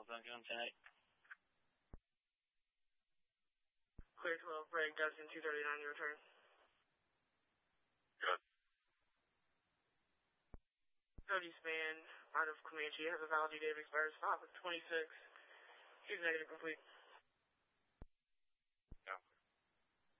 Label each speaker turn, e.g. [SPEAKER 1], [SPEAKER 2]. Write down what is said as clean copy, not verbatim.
[SPEAKER 1] Gun 10-8.
[SPEAKER 2] Clear 12, break, Dustin 239, your return.
[SPEAKER 3] Good.
[SPEAKER 2] Cody Span, out of Comanche, has a valid date of expired stop at 26. He's negative complete.